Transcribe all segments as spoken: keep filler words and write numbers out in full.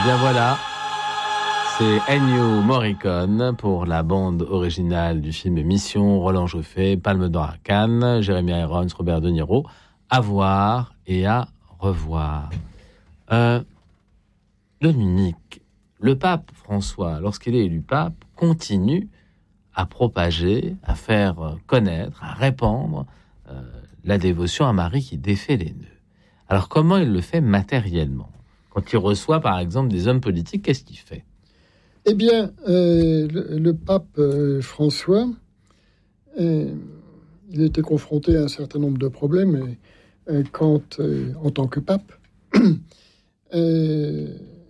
Eh bien voilà, c'est Ennio Morricone pour la bande originale du film Mission, Roland Joffé, Palme d'Or à Cannes, Jeremy Irons, Robert De Niro. À voir et à revoir. Euh, Dominique, le pape François, lorsqu'il est élu pape, continue à propager, à faire connaître, à répandre euh, la dévotion à Marie qui défait les nœuds. Alors comment il le fait matériellement ? Quand il reçoit par exemple des hommes politiques, qu'est-ce qu'il fait ? Eh bien, euh, le, le pape euh, François, euh, il était confronté à un certain nombre de problèmes euh, quand, euh, en tant que pape. euh,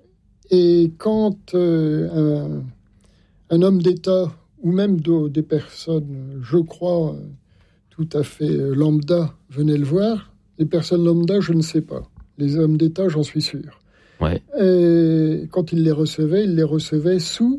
et quand euh, un, un homme d'État, ou même de, des personnes, je crois, tout à fait lambda, venaient le voir, les personnes lambda, je ne sais pas. Les hommes d'État, j'en suis sûr. Ouais. Et quand il les recevait, il les recevait sous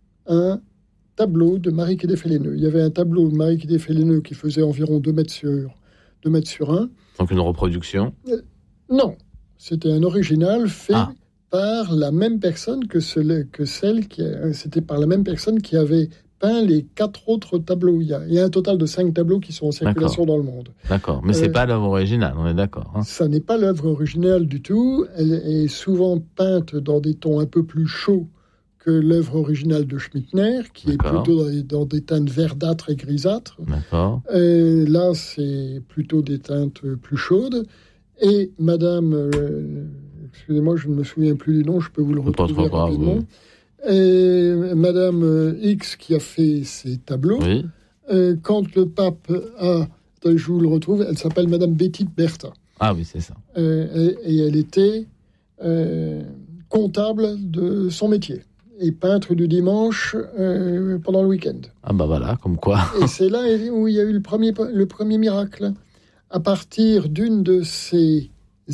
un tableau de Marie qui défait les nœuds. Il y avait un tableau de Marie qui défait les nœuds qui faisait environ deux mètres sur, deux mètres sur un. Donc une reproduction ? euh, Non, c'était un original fait ah. par la même personne que, celle, que celle qui... A, c'était par la même personne qui avait peint les quatre autres tableaux. Il y a, il y a un total de cinq tableaux qui sont en circulation d'accord. dans le monde. D'accord, mais euh, c'est pas l'œuvre originale, on est d'accord. Hein. Ça n'est pas l'œuvre originale du tout. Elle est souvent peinte dans des tons un peu plus chauds que l'œuvre originale de Schmittner, qui d'accord. est plutôt dans des, dans des teintes verdâtres et grisâtres. D'accord. Et là, c'est plutôt des teintes plus chaudes. Et Madame, euh, excusez-moi, je ne me souviens plus du nom, je peux vous le retrouver rapidement. Oui. Et Madame X qui a fait ces tableaux, oui. euh, quand le pape a, je vous le retrouve, elle s'appelle Madame Betty Bertha. Ah oui, c'est ça. Euh, et, et elle était euh, comptable de son métier et peintre du dimanche euh, pendant le week-end. Ah bah voilà, comme quoi. Et c'est là où il y a eu le premier, le premier miracle. À partir d'une de ces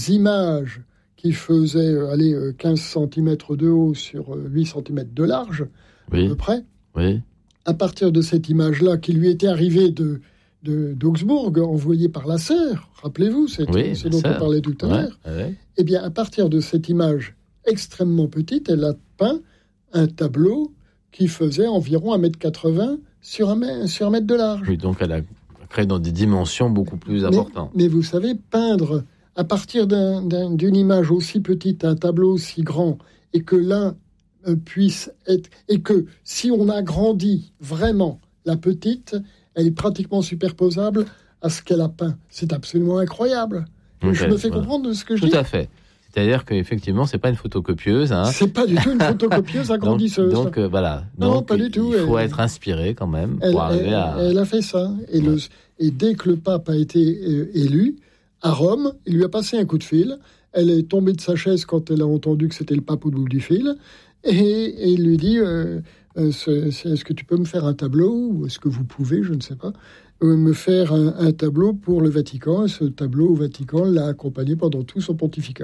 images qui faisait aller quinze centimètres de haut sur huit centimètres de large, oui. à peu près. Oui. À partir de cette image-là, qui lui était arrivée de, de, d'Augsbourg, envoyée par la sœur, rappelez-vous, c'est, oui, c'est dont on parlait tout à ouais, l'heure, ouais. Eh bien, à partir de cette image extrêmement petite, elle a peint un tableau qui faisait environ un mètre quatre-vingts sur un mètre, sur un mètre de large. Oui, donc elle a créé dans des dimensions beaucoup plus importantes. Mais, mais vous savez, peindre... à partir d'un, d'un, d'une image aussi petite, un tableau aussi grand, et que l'un euh, puisse être... Et que si on agrandit vraiment la petite, elle est pratiquement superposable à ce qu'elle a peint. C'est absolument incroyable. Okay, je me fais voilà. comprendre de ce que je Tout dis. Tout à fait. C'est-à-dire qu'effectivement, c'est pas une photocopieuse. Hein. C'est pas du tout une photocopieuse agrandisseuse. donc, donc euh, voilà. Non, donc, pas du tout. Il faut elle, être inspiré quand même elle, pour arriver elle, à... Elle a fait ça. Et, ouais. le, et dès que le pape a été euh, élu, à Rome, il lui a passé un coup de fil. Elle est tombée de sa chaise quand elle a entendu que c'était le pape au bout du fil. Et, et il lui dit, euh, euh, c'est, c'est, est-ce que tu peux me faire un tableau ? Ou est-ce que vous pouvez, je ne sais pas, euh, me faire un, un tableau pour le Vatican. Et ce tableau au Vatican l'a accompagné pendant tout son pontificat.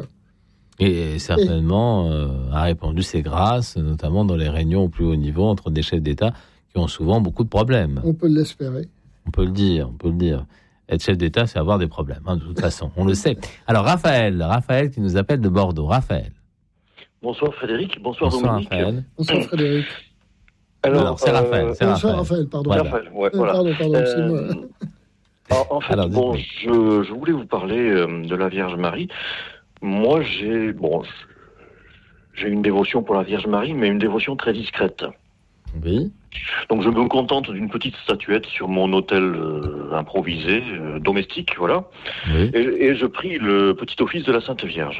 Et certainement et... Euh, a répandu ses grâces, notamment dans les réunions au plus haut niveau entre des chefs d'État qui ont souvent beaucoup de problèmes. On peut l'espérer. On peut le dire, on peut le dire. Être chef d'État, c'est avoir des problèmes, hein, de toute façon, on le sait. Alors, Raphaël, Raphaël qui nous appelle de Bordeaux. Raphaël. Bonsoir Frédéric, bonsoir, bonsoir Dominique. Raphaël. Bonsoir Frédéric. Alors, Alors c'est euh, Raphaël. C'est bonsoir Raphaël. Raphaël, pardon. Voilà. Raphaël, ouais, voilà. Pardon, pardon, euh, c'est moi. En, en fait, Alors, bon, je, je voulais vous parler euh, de la Vierge Marie. Moi, j'ai, bon, j'ai une dévotion pour la Vierge Marie, mais une dévotion très discrète. Oui. Donc je me contente d'une petite statuette sur mon autel euh, improvisé, euh, domestique, voilà. Oui. Et, et je prie le petit office de la Sainte Vierge.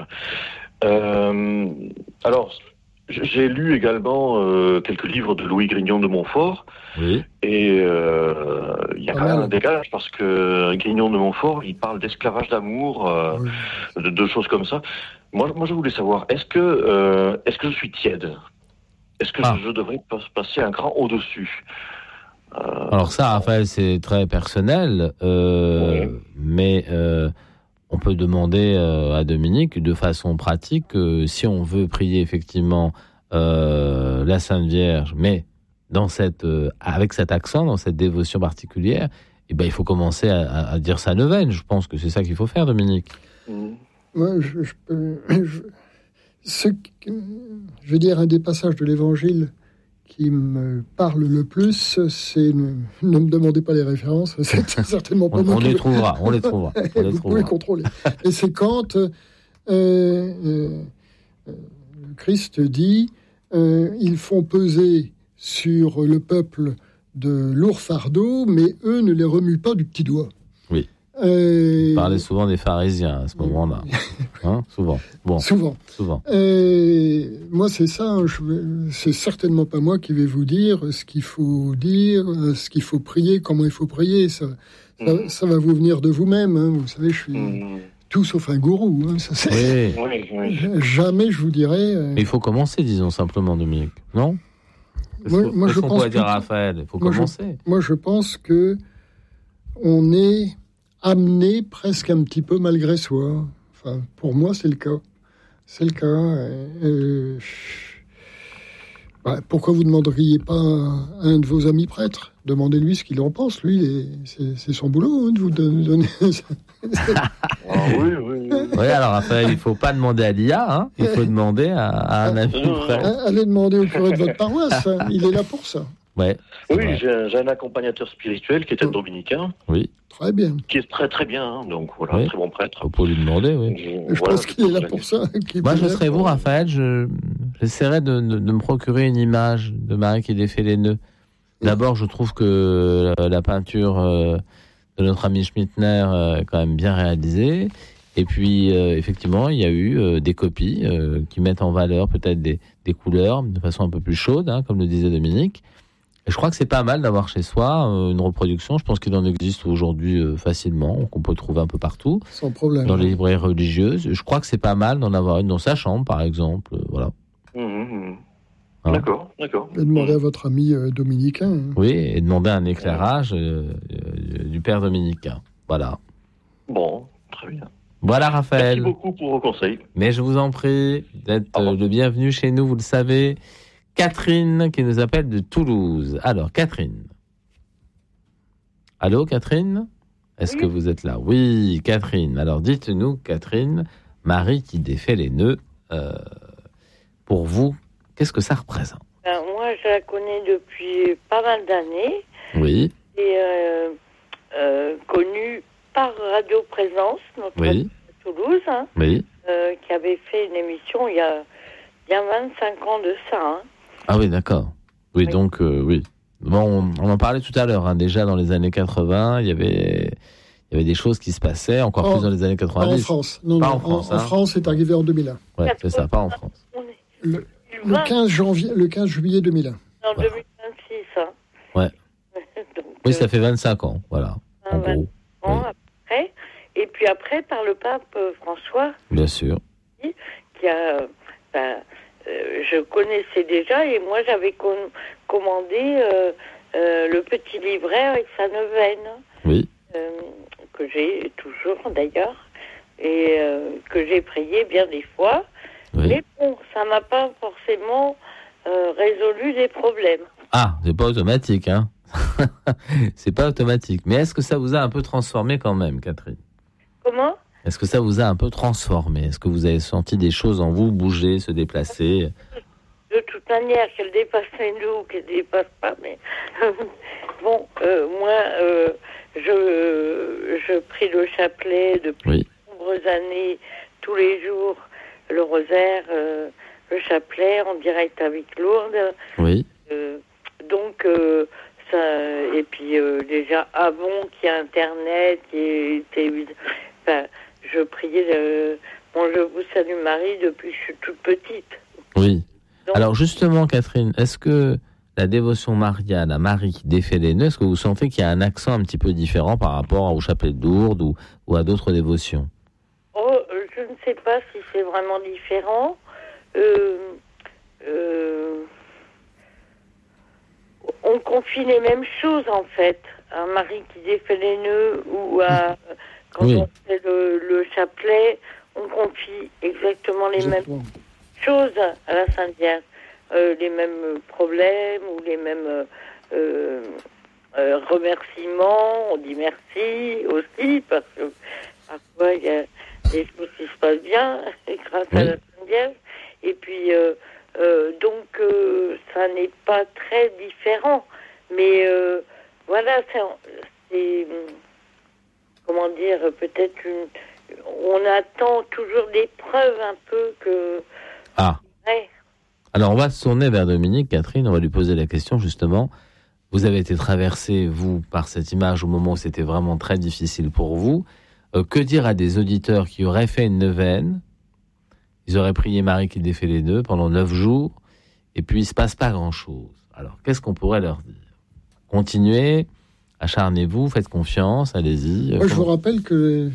Euh, alors, j'ai lu également euh, quelques livres de Louis Grignon de Montfort. Oui. Et euh, il y a quand ah, même un décalage parce que Grignon de Montfort, il parle d'esclavage d'amour, euh, oui. de, de choses comme ça. Moi, moi, je voulais savoir, est-ce que, euh, est-ce que je suis tiède ? Est-ce que ah. je, je devrais passer un cran au-dessus ? euh, Alors ça, Raphaël, c'est très personnel, euh, oui. mais euh, on peut demander euh, à Dominique, de façon pratique, euh, si on veut prier effectivement euh, la Sainte Vierge, mais dans cette, euh, avec cet accent, dans cette dévotion particulière, eh ben, il faut commencer à, à dire sa neuvaine. Je pense que c'est ça qu'il faut faire, Dominique. Mmh. Moi, je, je peux... Je... ce, je veux dire, un des passages de l'Évangile qui me parle le plus, c'est ne, ne me demandez pas les références, c'est certainement pas on, moi on qui les trouvera, on les trouvera. On les vous trouvera. pouvez contrôler. Et c'est quand euh, euh, euh, Christ dit euh, ils font peser sur le peuple de lourds fardeaux, mais eux ne les remuent pas du petit doigt. Oui. Euh, Vous parlez souvent des pharisiens à ce moment-là. Hein, souvent. Bon. Souvent. Souvent. Et moi, c'est ça. Je, c'est certainement pas moi qui vais vous dire ce qu'il faut dire, ce qu'il faut prier, comment il faut prier. Ça, ça, mmh. ça va vous venir de vous-même. Hein. Vous savez, je suis mmh. tout sauf un gourou. Hein. Ça, c'est... Oui. Oui, oui. Jamais je vous dirais. Euh... Mais il faut commencer, disons simplement, Dominique. Non? Moi, Qu'est-ce moi je qu'on pense pourrait dire que... à Raphaël? Il faut moi, commencer. Je... Moi, je pense que on est amené presque un petit peu malgré soi. Enfin, pour moi, c'est le cas. C'est le cas. Euh, bah, pourquoi vous ne demanderiez pas à un de vos amis prêtres? Demandez-lui ce qu'il en pense. Lui, c'est, c'est son boulot hein, de vous donner. Ah, oui, oui, oui. Oui, alors Raphaël, il ne faut pas demander à l'I A, hein. Il faut demander à, à un ami prêtre. Allez demander au curé de votre paroisse. Hein. Il est là pour ça. Ouais, oui, j'ai, j'ai un accompagnateur spirituel qui était dominicain. Oui. Très bien. Qui est très très bien, hein, donc voilà, oui. Très bon prêtre. On peut lui demander, oui. Je, je voilà, pense qu'il est là pour ça. Moi, je serais vous, Raphaël, je, j'essaierais de, de, de me procurer une image de Marie qui défait les nœuds. D'abord, je trouve que la, la peinture euh, de notre ami Schmittner euh, est quand même bien réalisée. Et puis, euh, effectivement, il y a eu euh, des copies euh, qui mettent en valeur peut-être des, des couleurs de façon un peu plus chaude, hein, comme le disait Dominique. Et je crois que c'est pas mal d'avoir chez soi euh, une reproduction. Je pense qu'il en existe aujourd'hui euh, facilement, qu'on peut trouver un peu partout. Sans problème. Dans les librairies religieuses. Je crois que c'est pas mal d'en avoir une dans sa chambre, par exemple. Euh, voilà. Mmh. Hein? D'accord, d'accord. Et demandez à votre ami euh, dominicain. Hein. Oui, et demander un éclairage euh, euh, du père dominicain. Voilà. Bon, très bien. Voilà, Raphaël. Merci beaucoup pour vos conseils. Mais je vous en prie d'être euh, le bienvenu chez nous, vous le savez. Catherine qui nous appelle de Toulouse. Alors, Catherine. Allô, Catherine? Est-ce oui. que vous êtes là? Oui, Catherine. Alors, dites-nous, Catherine, Marie qui défait les nœuds, euh, pour vous, qu'est-ce que ça représente? Ben, moi, je la connais depuis pas mal d'années. Oui. Et euh, euh, connue par Radio Présence, notre oui. de Toulouse, hein, oui. euh, qui avait fait une émission il y a, il y a vingt-cinq ans de ça. Hein. Ah oui, d'accord. Oui, oui. donc, euh, oui. Bon, on, on en parlait tout à l'heure. Hein, déjà, dans les années quatre-vingts, il y avait, il y avait des choses qui se passaient, encore oh, plus dans les années quatre-vingt-dix. Pas en France. Non, pas non, en France. En, hein. en France, c'est arrivé en deux mille un. Oui, c'est ça, pas en France. Le, le, quinze janvier, le quinze juillet deux mille un. En voilà. deux mille vingt-six, hein. Ouais. donc, oui, ça fait vingt-cinq ans, voilà. En gros. Ans oui. après. Et puis après, par le pape euh, François. Bien sûr. Qui a... Ben, Euh, je connaissais déjà et moi j'avais com- commandé euh, euh, le petit livret avec sa neuvaine oui. euh, que j'ai toujours d'ailleurs et euh, que j'ai prié bien des fois oui. mais bon ça m'a pas forcément euh, résolu des problèmes. Ah, c'est pas automatique hein. C'est pas automatique, mais est-ce que ça vous a un peu transformé quand même, Catherine? Comment? Est-ce que ça vous a un peu transformé? Est-ce que vous avez senti des choses en vous bouger, se déplacer? De toute manière, qu'elle dépasse les nous, qu'elle dépasse pas, mais bon, euh, moi, euh, je, je prie le chapelet depuis oui. de nombreuses années, tous les jours, le rosaire, euh, le chapelet en direct avec Lourdes. Oui. Euh, donc, euh, ça, et puis euh, déjà avant qu'il y ait Internet, qui était, enfin, je priais le, bon, je vous salue Marie depuis que je suis toute petite. Oui. Donc, alors justement, Catherine, est-ce que la dévotion mariale à Marie qui défait les nœuds, est-ce que vous sentez qu'il y a un accent un petit peu différent par rapport au chapelet de Lourdes ou, ou à d'autres dévotions? Oh, je ne sais pas si c'est vraiment différent. Euh, euh, on confie les mêmes choses en fait. À Marie qui défait les nœuds ou à... Quand oui. on fait le, le chapelet, on confie exactement les exactement. mêmes choses à la Sainte Vierge. Euh, les mêmes problèmes ou les mêmes euh, euh, remerciements. On dit merci aussi, parce que parfois il y a des choses qui se passent bien grâce oui. à la Sainte Vierge. Et puis, euh, euh, donc, euh, ça n'est pas très différent. Mais euh, voilà, c'est, c'est, comment dire, peut-être une... On attend toujours des preuves un peu que... Ah. Ouais. Alors, on va se tourner vers Dominique. Catherine, on va lui poser la question, justement. Vous avez été traversé, vous, par cette image au moment où c'était vraiment très difficile pour vous. Euh, que dire à des auditeurs qui auraient fait une neuvaine? Ils auraient prié Marie qui défait les nœuds pendant neuf jours, et puis il ne se passe pas grand-chose. Alors, qu'est-ce qu'on pourrait leur dire? Continuez, acharnez-vous, faites confiance, allez-y. Moi, Comment... je vous rappelle que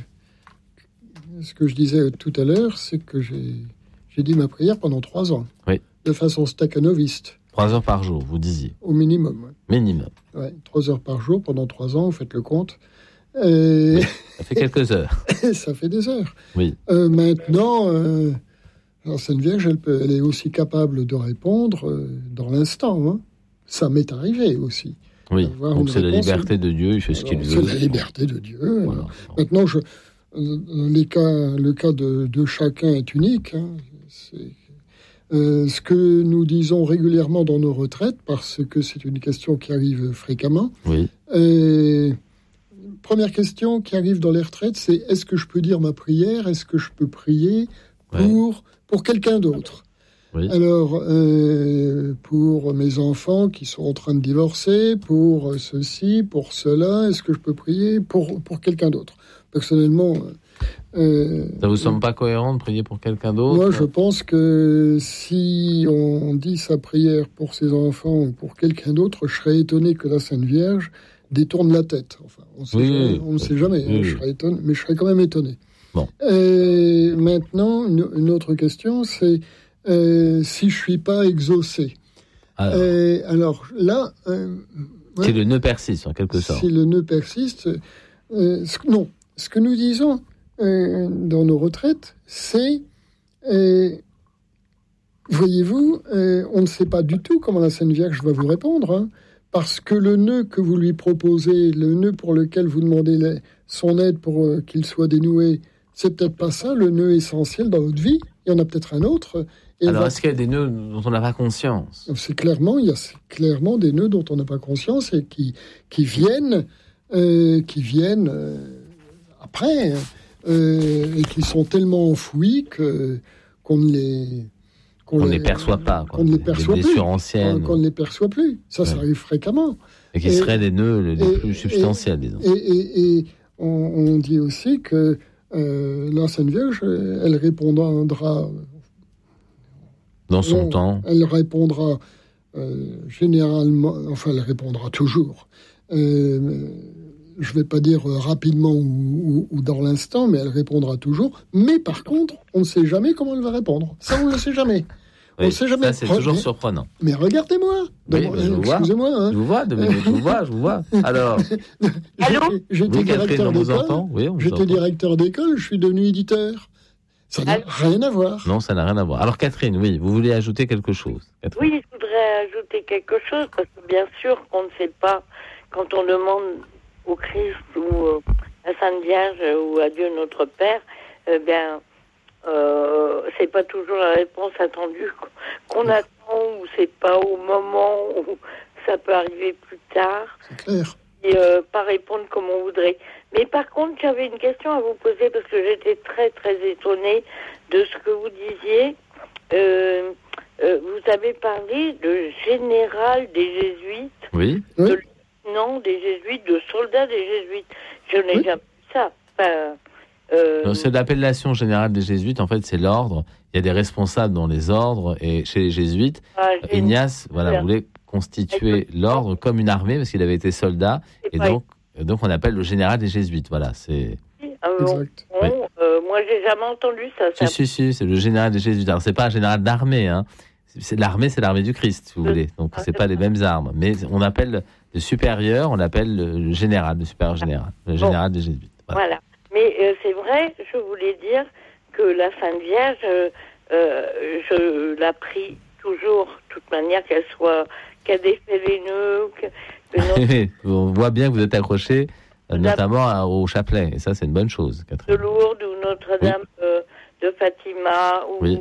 ce que je disais tout à l'heure, c'est que j'ai, j'ai dit ma prière pendant trois ans. Oui. De façon staccanoviste. Trois heures par jour, vous disiez. Au minimum. Ouais. Minimum. Ouais, trois heures par jour pendant trois ans, vous faites le compte. Et... Oui, ça fait quelques heures. Ça fait des heures. Oui. Euh, maintenant, euh, la Sainte Vierge, elle, peut, elle est aussi capable de répondre euh, dans l'instant. Hein. Ça m'est arrivé aussi. Oui, donc c'est réponse, la liberté de Dieu, il fait ce qu'il c'est veut. C'est la liberté de Dieu. Voilà. Maintenant, je, les cas, le cas de, de chacun est unique. Hein. C'est, euh, ce que nous disons régulièrement dans nos retraites, parce que c'est une question qui arrive fréquemment. Oui. Et, première question qui arrive dans les retraites, c'est est-ce que je peux dire ma prière? Est-ce que je peux prier pour, ouais. pour quelqu'un d'autre? Oui. Alors, euh, pour mes enfants qui sont en train de divorcer, pour ceci, pour cela, est-ce que je peux prier pour, pour quelqu'un d'autre? Personnellement... Euh, ça vous semble pas cohérent de prier pour quelqu'un d'autre? Moi, je pense que si on dit sa prière pour ses enfants ou pour quelqu'un d'autre, je serais étonné que la Sainte Vierge détourne la tête. Enfin, on sait oui, jamais, on ne sait jamais, oui, hein, je serais étonné, mais je serais quand même étonné. Bon. Et maintenant, une, une autre question, c'est euh, si je ne suis pas exaucé. Alors, Et alors là... Euh, ouais, si le nœud persiste, en quelque sorte. Si le nœud persiste... Euh, ce, non, ce que nous disons euh, dans nos retraites, c'est... Euh, voyez-vous, euh, on ne sait pas du tout comment la Sainte Vierge va vous répondre, hein. Parce que le nœud que vous lui proposez, le nœud pour lequel vous demandez les, son aide pour euh, qu'il soit dénoué, c'est peut-être pas ça le nœud essentiel dans votre vie. Il y en a peut-être un autre. Et Alors, va... est-ce qu'il y a des nœuds dont on n'a pas conscience? C'est clairement, il y a clairement des nœuds dont on n'a pas conscience et qui, qui viennent, euh, qui viennent euh, après euh, et qui sont tellement enfouis que, qu'on ne les... Qu'on ne les perçoit pas. Qu'on ne les perçoit plus. Anciennes. Qu'on ne les perçoit plus. Ça, ouais. Ça arrive fréquemment. Et qui et, seraient des nœuds les et, plus substantiels, et, disons. Et, et, et on, on dit aussi que euh, la Sainte Vierge, elle répondra... Dans son non, temps. Elle répondra euh, généralement... Enfin, elle répondra toujours. Euh, je ne vais pas dire rapidement ou, ou, ou dans l'instant, mais elle répondra toujours. Mais par contre, on ne sait jamais comment elle va répondre. Ça, on ne le sait jamais. Oui, on sait jamais. Ça, c'est Re- toujours surprenant. Mais regardez-moi. Oui, bah, je vous Excusez-moi. Vois. Hein. Je vous vois, Dominique, je vous vois, je vous vois. Alors, Allô j'étais oui, directeur Catherine, d'école. Oui, j'étais directeur d'école, je suis devenu éditeur. Ça n'a rien à voir. Non, ça n'a rien à voir. Alors, Catherine, oui, vous voulez ajouter quelque chose? Catherine. Oui, je voudrais ajouter quelque chose, parce que bien sûr qu'on ne sait pas, quand on demande au Christ ou euh, à Sainte Vierge ou à Dieu notre Père, eh bien, euh, c'est pas toujours la réponse attendue qu'on attend, ou c'est pas au moment où ça peut arriver plus tard. C'est clair. Et euh, pas répondre comme on voudrait. Mais par contre, j'avais une question à vous poser, parce que j'étais très très étonnée de ce que vous disiez. Euh, euh, vous avez parlé de général des Jésuites. Oui. De oui. Non, des Jésuites, de soldats des Jésuites. Je n'ai oui. jamais vu ça. Enfin, euh... non, c'est l'appellation générale des Jésuites. En fait, c'est l'ordre. Il y a des responsables dans les ordres. Et chez les Jésuites, ah, Ignace voilà, voulait constituer l'ordre comme une armée, parce qu'il avait été soldat. Et donc, donc, on appelle le général des Jésuites. Voilà, c'est... Euh, exact. On, oui. euh, moi, j'ai jamais entendu ça. Si, si, si, c'est le général des Jésuites. Alors, c'est pas un général d'armée, hein. C'est l'armée, c'est l'armée du Christ, si vous voulez. Donc, c'est pas les mêmes armes. Mais on appelle le supérieur, on l'appelle le général, le supérieur général, le général bon. des Jésuites. Voilà. voilà. Mais euh, c'est vrai, je voulais dire que la Sainte Vierge, euh, euh, je la prie toujours, de toute manière, qu'elle soit, qu'elle défait les nœuds. Que, que notre... on voit bien que vous êtes accroché, euh, notamment à, au chapelet. Et ça, c'est une bonne chose, Catherine. De Lourdes ou Notre-Dame oui. euh, de Fatima ou... Oui.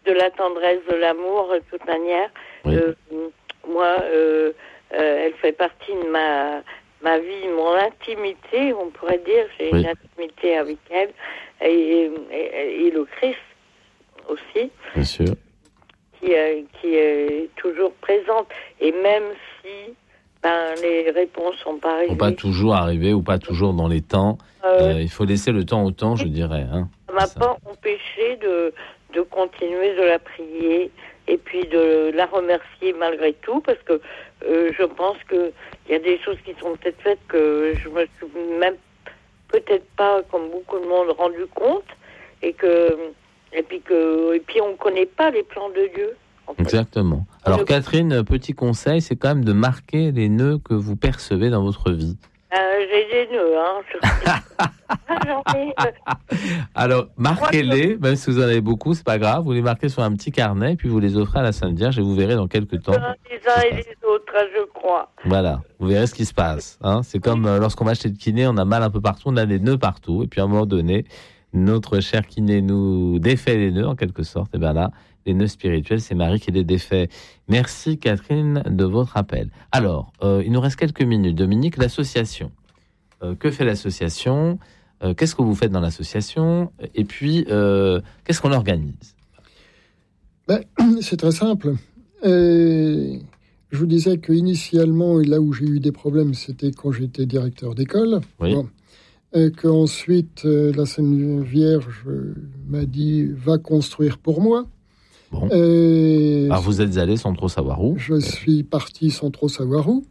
de la tendresse, de l'amour, de toute manière. Oui. Euh, moi, euh, euh, elle fait partie de ma, ma vie, mon intimité, on pourrait dire. J'ai Oui. une intimité avec elle. Et, et, et le Christ aussi. Bien sûr. Qui, euh, qui est toujours présente. Et même si ben, les réponses sont pas arrivées. Faut pas toujours arriver ou pas toujours dans les temps. Euh, Euh, il faut laisser le temps au temps, je dirais. Hein. Ça m'a Ça. pas empêché de, de continuer de la prier et puis de la remercier malgré tout, parce que euh, je pense qu'il y a des choses qui sont peut-être faites que je me suis même peut-être pas, comme beaucoup de monde, rendu compte, et que et puis que et puis on connaît pas les plans de Dieu. En fait. Exactement. Alors Je- Catherine, petit conseil, c'est quand même de marquer les nœuds que vous percevez dans votre vie. Euh, j'ai des nœuds, hein. Je- Ah, j'en ai, euh, Alors, marquez-les, même si vous en avez beaucoup, c'est pas grave. Vous les marquez sur un petit carnet, puis vous les offrez à la Sainte Vierge et vous verrez dans quelques temps. les uns et les autres, hein, je crois. Voilà, vous verrez ce qui se passe. Hein. C'est comme euh, lorsqu'on va chez le kiné, on a mal un peu partout, on a des nœuds partout. Et puis à un moment donné, notre cher kiné nous défait les nœuds en quelque sorte. Et bien là, les nœuds spirituels, c'est Marie qui les défait. Merci Catherine de votre appel. Alors, euh, il nous reste quelques minutes. Dominique, l'association. Euh, que fait l'association ? Euh, Qu'est-ce que vous faites dans l'association ? Et puis, euh, qu'est-ce qu'on organise ? Ben, c'est très simple. Euh, je vous disais qu'initialement, là où j'ai eu des problèmes, c'était quand j'étais directeur d'école. Oui. Bon. Et qu'ensuite, euh, la Sainte Vierge euh, m'a dit « va construire pour moi ». Bon. Euh, Alors, vous êtes allé sans trop savoir où ? Je suis parti sans trop savoir où.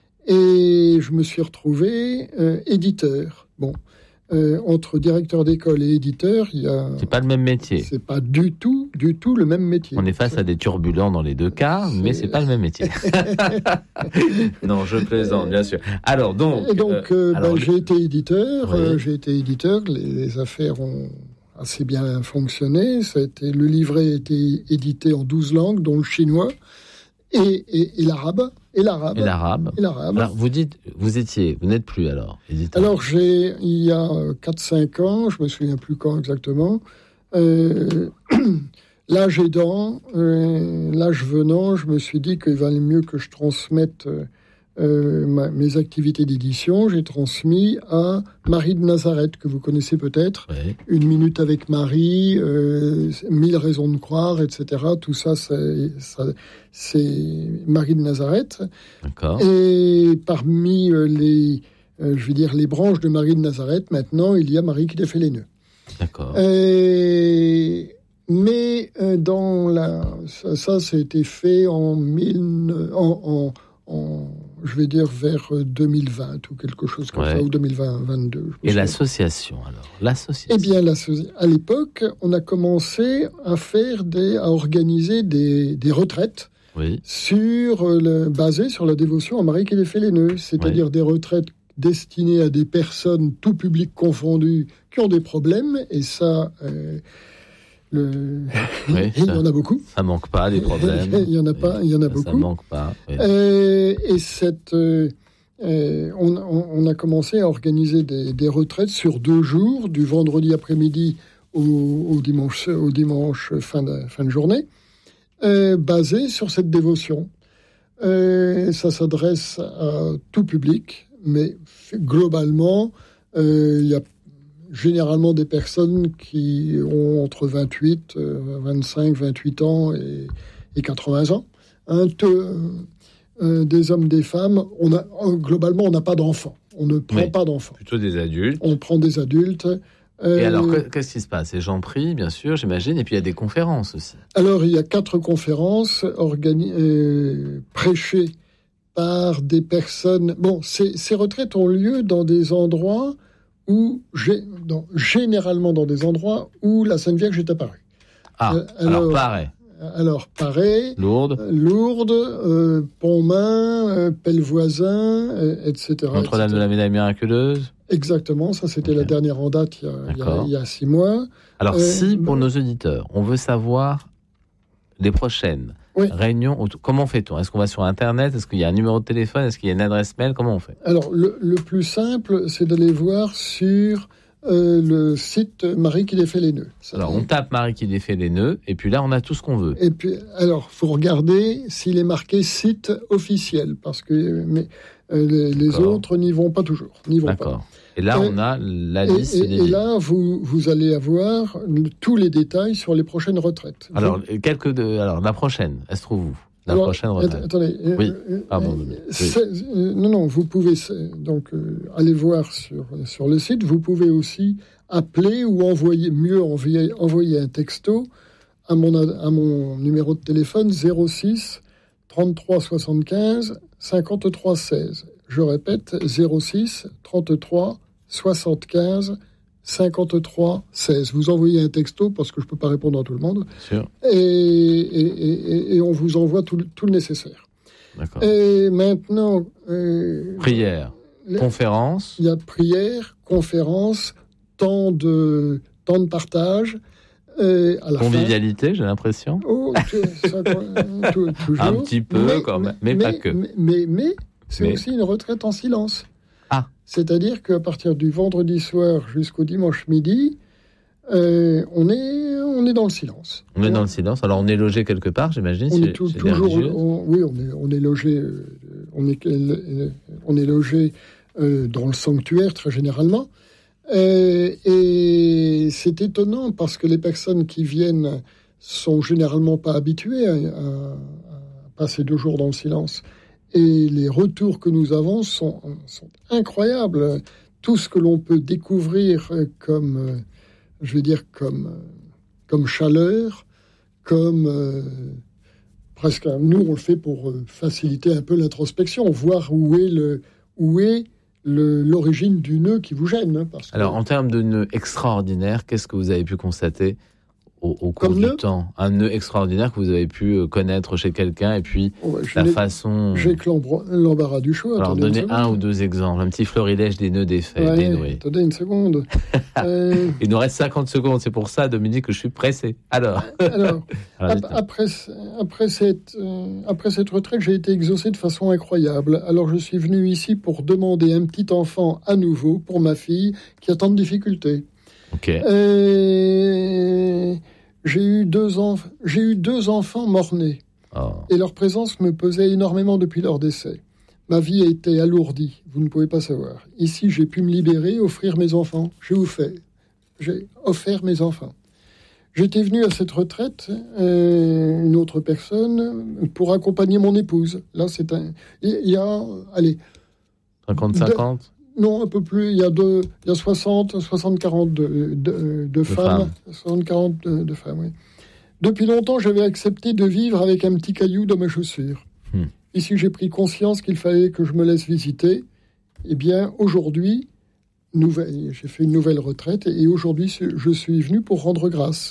Et je me suis retrouvé euh, éditeur. Bon, euh, entre directeur d'école et éditeur, il y a... C'est pas le même métier. C'est pas du tout, du tout le même métier. On est face à des turbulents dans les deux cas, mais c'est pas le même métier. Non, je plaisante, bien sûr. Alors donc, Et donc, euh, alors, ben, j'ai été éditeur. Oui. euh, j'ai été éditeur. Les, les affaires ont assez bien fonctionné. Ça a été, le livret a été édité en douze langues, dont le chinois et, et, et l'arabe. Et l'arabe. et l'arabe. Et l'arabe. Alors vous dites, vous étiez, vous n'êtes plus alors éditeur. Alors, j'ai, il y a quatre cinq ans, je me souviens plus quand exactement, euh, l'âge aidant, euh, l'âge venant, je me suis dit qu'il valait mieux que je transmette euh, euh, ma, mes activités d'édition. J'ai transmis à Marie de Nazareth, que vous connaissez peut-être, Oui. Une minute avec Marie, euh, Mille raisons de croire, et cetera. Tout ça, c'est, ça, c'est Marie de Nazareth. D'accord. Et parmi euh, les, euh, je vais dire, les branches de Marie de Nazareth, maintenant, il y a Marie qui défait les nœuds. D'accord. Et, mais euh, dans la, ça, ça, ça a été fait en, mille, en, en, en, je vais dire, vers deux mille vingt ou quelque chose comme Ouais. ça, ou deux mille vingt-deux. Et l'association alors, l'association. Eh bien, la, à l'époque, on a commencé à faire des, à organiser des, des retraites. Oui. Sur le, basé sur la dévotion à Marie qui défait les nœuds, c'est-à-dire Oui. des retraites destinées à des personnes, tout public confondu, qui ont des problèmes, et ça, euh, le... Oui, il y ça, en a beaucoup. ça manque pas des problèmes. Il y en a pas, il y en a Ça, beaucoup. Ça manque pas. Oui. Euh, et cette, euh, euh, on, on, on a commencé à organiser des, des retraites sur deux jours, du vendredi après-midi au, au dimanche, au dimanche fin de, fin de journée. Euh, basé sur cette dévotion. Euh, ça s'adresse à tout public, mais globalement, euh, il y a généralement des personnes qui ont entre vingt-huit, vingt-cinq, vingt-huit ans et, et quatre-vingts ans. Un te, euh, des hommes, des femmes. On a, globalement, on n'a pas d'enfants. On ne prend Oui. pas d'enfants. Plutôt des adultes. On prend des adultes. Et Euh, alors, que- qu'est-ce qui se passe? Les gens prient, bien sûr, j'imagine, et puis il y a des conférences aussi. Alors, il y a quatre conférences organi- euh, prêchées par des personnes... Bon, ces, ces retraites ont lieu dans des endroits où... Gé- dans- généralement dans des endroits où la Sainte Vierge est apparue. Ah, Euh, alors, alors- pareil. Alors, Paray, Lourdes, euh, Lourdes, euh, Pontmain, euh, Pellevoisin, euh, et cetera. Notre-Dame et de cetera. la Médaille Miraculeuse. Exactement, ça c'était Ok. la dernière en date il y a, il y a- D'accord. il y a six mois. Alors, Euh, si, pour bah- nos auditeurs, on veut savoir les prochaines Oui. réunions, auto- comment fait-on? Est-ce qu'on va sur Internet? Est-ce qu'il y a un numéro de téléphone? Est-ce qu'il y a une adresse mail? Comment on fait? Alors, le, le plus simple, c'est d'aller voir sur euh, le site Marie qui défait les nœuds. Ça alors, dit. on tape Marie qui défait les nœuds, et puis là, on a tout ce qu'on veut. Et puis, alors, faut regarder s'il est marqué site officiel, parce que mais, euh, les, les autres n'y vont pas toujours. N'y vont D'accord. Pas. Et là, et, on a la et, liste. Et, et là, vous, vous allez avoir tous les détails sur les prochaines retraites. Alors, vous... quelques de... alors la prochaine, elle se trouve où? La Alors, prochaine retraite. Attendez. Oui. Euh, Pardon. euh, oui. euh, non, non, vous pouvez donc euh, aller voir sur, sur le site. Vous pouvez aussi appeler ou envoyer, mieux envoyer, envoyer un texto à mon, à mon numéro de téléphone zéro six trente-trois soixante-quinze cinquante-trois seize. Je répète, zéro six trente-trois soixante-quinze cinquante-trois seize. Vous envoyez un texto parce que je ne peux pas répondre à tout le monde. Sûr. Et, et, et, et on vous envoie tout, tout le nécessaire. D'accord. Et maintenant... Euh, prière, les, conférence. Il y a prière, conférence, temps de, temps de partage. Euh, à la Convivialité, fin, j'ai l'impression. Oh, ça, tout, toujours. Un petit peu, mais, quand même, mais, mais pas que. Mais, mais, mais c'est mais... aussi une retraite en silence. Ah. C'est-à-dire qu'à partir du vendredi soir jusqu'au dimanche midi, euh, on, est, on est dans le silence. On est dans le silence. Alors, on est logé quelque part, j'imagine. On chez, est tout, chez toujours. On, oui, on est, on est logé. On est, on est logé euh, dans le sanctuaire très généralement. Euh, et c'est étonnant parce que les personnes qui viennent sont généralement pas habituées à, à, à passer deux jours dans le silence. Et les retours que nous avons sont, sont incroyables. Tout ce que l'on peut découvrir comme, je vais dire, comme, comme chaleur, comme euh, presque, nous on le fait pour faciliter un peu l'introspection, voir où est le, où est le, l'origine du nœud qui vous gêne. Parce que... Alors, en termes de nœud extraordinaire, qu'est-ce que vous avez pu constater au, au cours Comme du nœud temps? Un nœud extraordinaire que vous avez pu connaître chez quelqu'un, et puis oh bah, la façon... J'ai que l'embarras du choix. Alors, donnez un ou deux exemples. Un petit florilège des nœuds défaits, ouais, dénoués. Attendez une seconde. euh... Il nous reste cinquante secondes, c'est pour ça, Dominique, que je suis pressé. Alors, Alors, Alors après, après, cette, euh, après cette retraite, j'ai été exaucé de façon incroyable. Alors, je suis venu ici pour demander un petit enfant à nouveau pour ma fille qui a tant de difficultés. Ok. Euh... J'ai eu deux, enf... j'ai eu deux enfants morts-nés. Oh. Et leur présence me pesait énormément depuis leur décès. Ma vie a été alourdie, vous ne pouvez pas savoir. Ici, j'ai pu me libérer, offrir mes enfants. J'ai offert, j'ai offert mes enfants. J'étais venu à cette retraite, euh, une autre personne, pour accompagner mon épouse. Là, c'est un... Il y a... Allez... cinquante cinquante Non, un peu plus. Il y a, deux, il y a soixante, soixante quarante de, de, de femmes. femmes. soixante quarante de, de femmes, oui. Depuis longtemps, j'avais accepté de vivre avec un petit caillou dans ma chaussure. Hmm. Ici, j'ai pris conscience qu'il fallait que je me laisse visiter. Eh bien, aujourd'hui, nouvelle, j'ai fait une nouvelle retraite et aujourd'hui, je suis venu pour rendre grâce.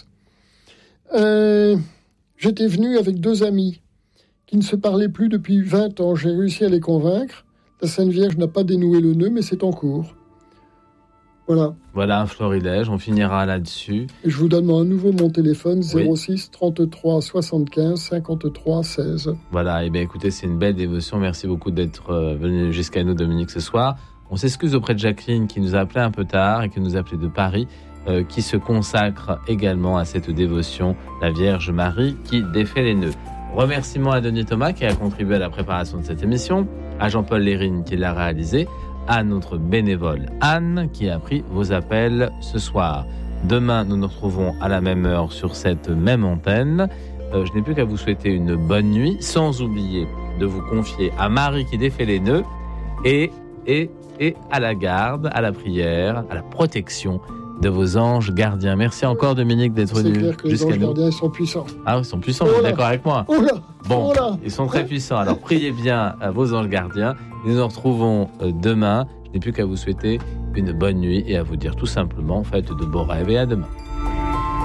Euh, j'étais venu avec deux amis qui ne se parlaient plus depuis vingt ans. J'ai réussi à les convaincre. La Sainte Vierge n'a pas dénoué le nœud, mais c'est en cours. Voilà. Voilà un florilège, on finira là-dessus. Et je vous donne à nouveau mon téléphone, zéro six trente-trois soixante-quinze cinquante-trois seize. Voilà, et bien écoutez, c'est une belle dévotion. Merci beaucoup d'être venu jusqu'à nous, Dominique, ce soir. On s'excuse auprès de Jacqueline, qui nous a appelé un peu tard et qui nous a appelé de Paris, euh, qui se consacre également à cette dévotion, la Vierge Marie qui défait les nœuds. Remerciements à Denis Thomas qui a contribué à la préparation de cette émission, à Jean-Paul Lérine qui l'a réalisé, à notre bénévole Anne qui a pris vos appels ce soir. Demain, nous nous retrouvons à la même heure sur cette même antenne. Euh, je n'ai plus qu'à vous souhaiter une bonne nuit, sans oublier de vous confier à Marie qui défait les nœuds et, et, et à la garde, à la prière, à la protection de vos anges gardiens. Merci encore, Dominique, d'être venu jusqu'à nous. C'est clair que les anges gardiens sont puissants. Ah, ils sont puissants, vous êtes d'accord avec moi? Oh là, Bon, oh là. Ils sont très puissants. Alors, priez bien à vos anges gardiens. Nous nous retrouvons demain. Je n'ai plus qu'à vous souhaiter une bonne nuit et à vous dire tout simplement, faites de beaux rêves et à demain.